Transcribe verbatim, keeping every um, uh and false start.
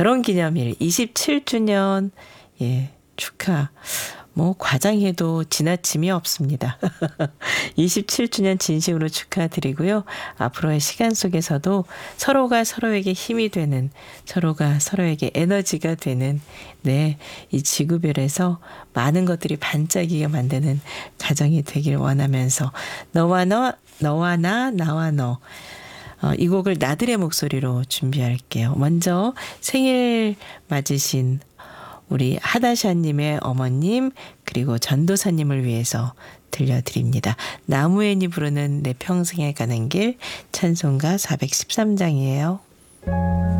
결혼기념일 이십칠 주년 예 축하. 뭐 과장해도 지나침이 없습니다. 이십칠 주년 진심으로 축하드리고요. 앞으로의 시간 속에서도 서로가 서로에게 힘이 되는, 서로가 서로에게 에너지가 되는 네, 이 지구별에서 많은 것들이 반짝이게 만드는 가정이 되길 원하면서 너와 너, 너와 나, 나와 너 어, 이 곡을 나들의 목소리로 준비할게요. 먼저 생일 맞으신 우리 하다샤님의 어머님 그리고 전도사님을 위해서 들려드립니다. 나무엔이 부르는 내 평생에 가는 길 찬송가 사백십삼 장이에요.